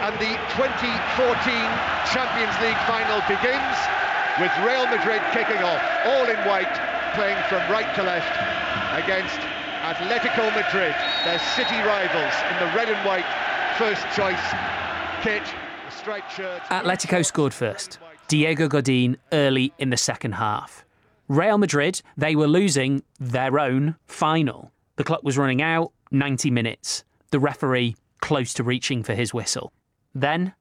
And the 2014 Champions League final begins with Real Madrid kicking off, all in white, playing from right to left against Atletico Madrid, their city rivals, in the red and white first choice kit, the striped shirts. Atletico scored first. Diego Godin early in the second half. Real Madrid, they were losing their own final. The clock was running out, 90 minutes. The referee close to reaching for his whistle. Then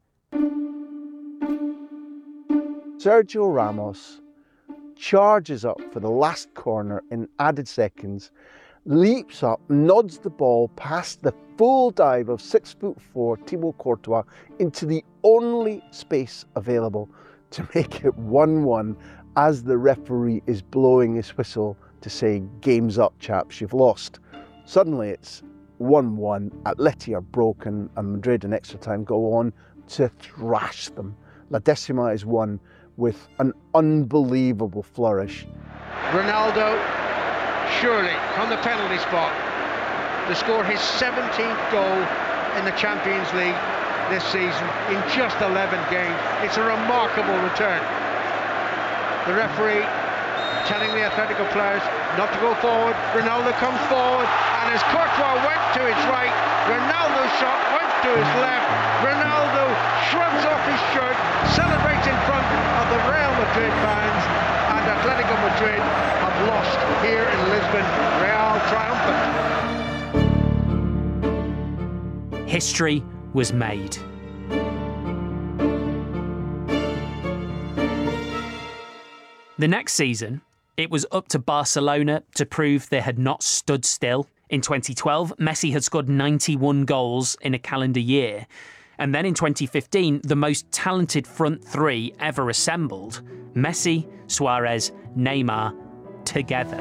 Sergio Ramos charges up for the last corner in added seconds, leaps up, nods the ball past the full dive of 6'4" Thibaut Courtois into the only space available to make it 1-1 as the referee is blowing his whistle to say, "Game's up, chaps, you've lost." Suddenly it's 1-1, Atleti are broken, and Madrid in extra time go on to thrash them. La Decima is won with an unbelievable flourish. Ronaldo, surely from the penalty spot, to score his 17th goal in the Champions League this season in just 11 games. It's a remarkable return. The referee telling the Atletico players not to go forward. Ronaldo comes forward, and as Courtois went to his right, Ronaldo's shot went to his left. Ronaldo shrugs off his shirt, celebrates in front of the Real Madrid fans, and Atletico Madrid have lost here in Lisbon. Real triumphant. history was made. The next season, it was up to Barcelona to prove they had not stood still. In 2012, Messi had scored 91 goals in a calendar year. And then in 2015, the most talented front three ever assembled, Messi, Suarez, Neymar, together.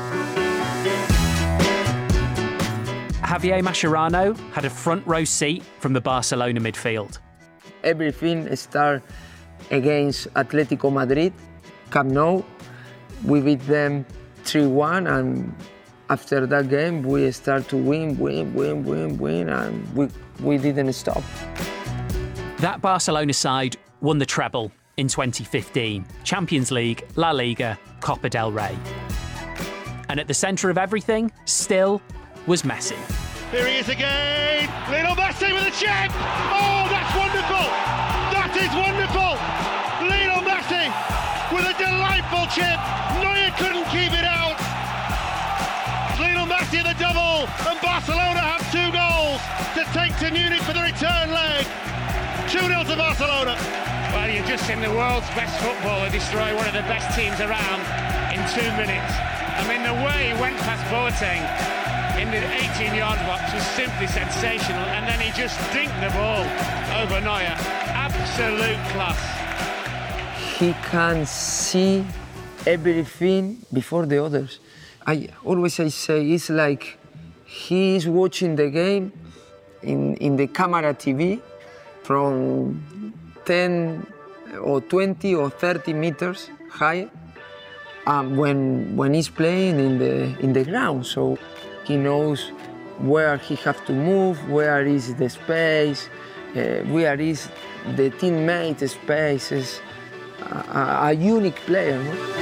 Javier Mascherano had a front row seat from the Barcelona midfield. Everything started against Atletico Madrid, Camp Nou. We beat them 3-1, and after that game, we started to win, and we didn't stop. That Barcelona side won the treble in 2015. Champions League, La Liga, Copa del Rey. And at the centre of everything, still, was Messi. Here he is again, Lionel Messi with a chip! Oh, that's wonderful! That is wonderful! Lionel Messi with a delightful chip! Neuer couldn't keep it out! Lionel Messi the double, and Barcelona have 2 goals to take to Munich for the return leg. 2-0 to Barcelona. Well, you've just seen the world's best footballer destroy one of the best teams around in 2 minutes. I mean, the way he went past Boateng in the 18-yard box was simply sensational, and then he just dinked the ball over Neuer. Absolute class. He can see everything before the others. I say it's like he is watching the game in the camera TV from 10 or 20 or 30 meters high when he's playing in the ground. So he knows where he has to move, where is the space, where is the teammate space. Is a unique player. No?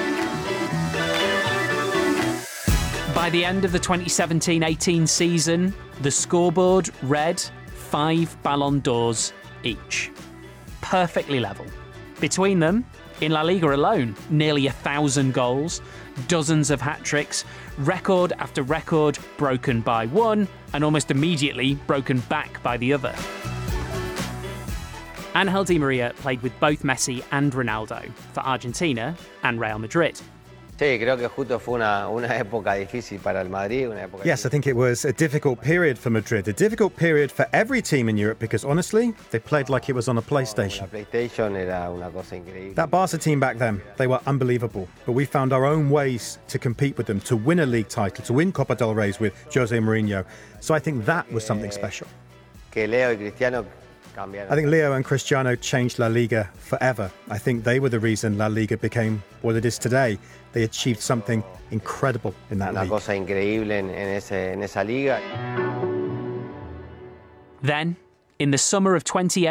By the end of the 2017-18 season, the scoreboard read 5 Ballon d'Ors each. Perfectly level. Between them, in La Liga alone, nearly 1,000 goals, dozens of hat-tricks, record after record broken by one, and almost immediately broken back by the other. Ángel Di María played with both Messi and Ronaldo for Argentina and Real Madrid. Yes, I think it was a difficult period for Madrid, a difficult period for every team in Europe because, honestly, they played like it was on a PlayStation. That Barca team back then, they were unbelievable, but we found our own ways to compete with them, to win a league title, to win Copa del Rey with Jose Mourinho. So I think that was something special. I think Leo and Cristiano changed La Liga forever. I think they were the reason La Liga became what it is today. They achieved something incredible in that league. Then, in the summer of 2018,